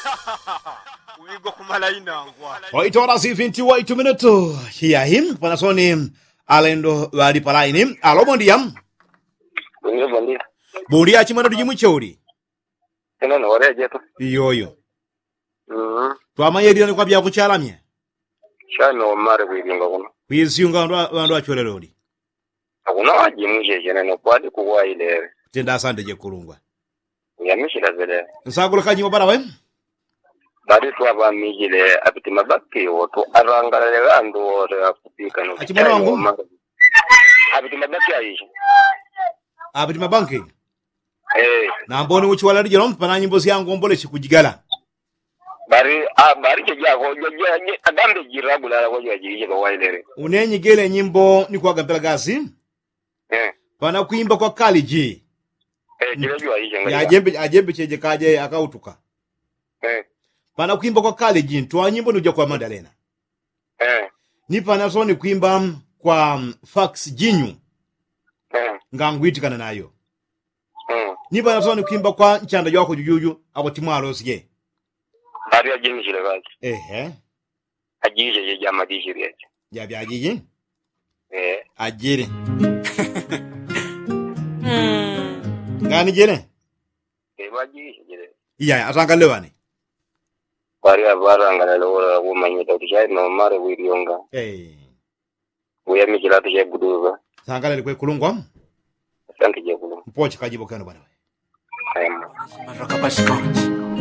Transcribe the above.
Uigo kumalaina ngwa. Oitora si 28 minutos. Here him panasoni alendo wali palaini. Alo bondia. Bondia. Bondia chimano dimuchori. Ena no ore jeto. Yoyo. Twamayeri kwa bya kuchalamye. Shano mare kwinga kuno. Kwiziyunga ndo achorerodi. Akuna wajimuje jena no kwadi kuwa ile. Tenda asante je kulungwa. Yamishira zele. Nsagula kanyi bara we? Bari twaba mijile apiti mabaki woto arangala lando ora kupika no. Achimano wangu. Apiti mabaki aisha. Apiti mabanki. Na mbone uchi wala rijero mpana nyimbo yangu mbole chikujigala. Bari keja ko joje adambe jiragula la ko joje ko wailere. Unenyi gele nyimbo ni kwa gambela gasi? Pana kuimba kwa kaliji. Jirajua aisha ngaya. Ajembe cheje kaje akautuka. Pana kuimba kwa kaliji twa nyimbo nuja kwa Madalena. Ni pana soni kuimba kwa fax jinyu. Ngangwitikana nayo. Ni pana soni kuimba kwa nchanda yako jujuju abo timwalo sije. Bari ajimishire gazi. Ajije je jama dijire. Ya bya ajije? Ajire. Ngani jene? Bajije jere. Iya atangalewane. Bari abarangala lora wo manyita tishai no mare wirionga. Uya mikila tishai buduza. Sangala kwe kulungwa? Asante je kulungwa. Mpochi kajibo kano bana. Ayama. Maraka bashkonji.